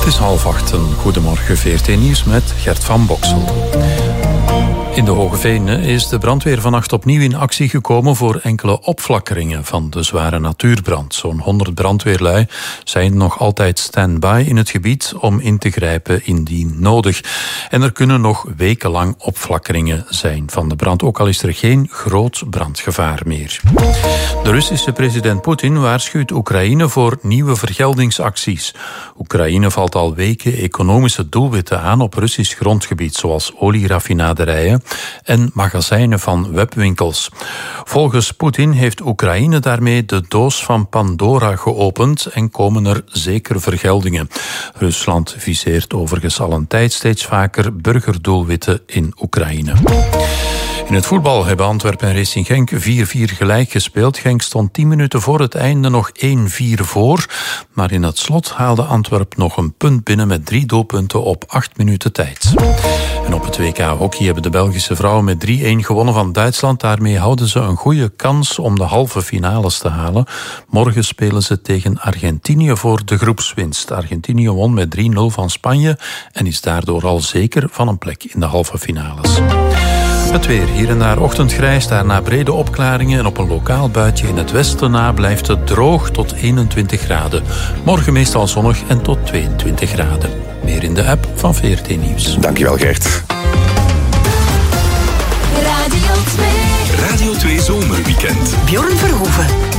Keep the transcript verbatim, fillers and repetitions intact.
Het is half acht, een goedemorgen V R T Nieuws met Gert van Boksel. In de Hoge Venen is de brandweer vannacht opnieuw in actie gekomen voor enkele opflakkeringen van de zware natuurbrand. Zo'n honderd brandweerlui zijn nog altijd stand-by in het gebied om in te grijpen indien nodig. En er kunnen nog wekenlang opflakkeringen zijn van de brand, ook al is er geen groot brandgevaar meer. De Russische president Poetin waarschuwt Oekraïne voor nieuwe vergeldingsacties. Oekraïne valt al weken economische doelwitten aan op Russisch grondgebied, zoals olieraffinaderijen en magazijnen van webwinkels. Volgens Poetin heeft Oekraïne daarmee de doos van Pandora geopend en komen er zeker vergeldingen. Rusland viseert overigens al een tijd steeds vaker burgerdoelwitten in Oekraïne. In het voetbal hebben Antwerpen en Racing Genk vier vier gelijk gespeeld. Genk stond tien minuten voor het einde nog één vier voor. Maar in het slot haalde Antwerpen nog een punt binnen met drie doelpunten op acht minuten tijd. En op het W K hockey hebben de Belgische vrouwen met drie-een gewonnen van Duitsland. Daarmee houden ze een goede kans om de halve finales te halen. Morgen spelen ze tegen Argentinië voor de groepswinst. Argentinië won met drie nul van Spanje en is daardoor al zeker van een plek in de halve finales. Het weer. Hier en daar ochtendgrijs, daarna brede opklaringen en op een lokaal buitje in het westen na blijft het droog tot eenentwintig graden. Morgen meestal zonnig en tot tweeëntwintig graden. Meer in de app van V R T Nieuws. Dankjewel, Gert. Radio twee. Radio twee Zomerweekend. Bjorn Verhoeven.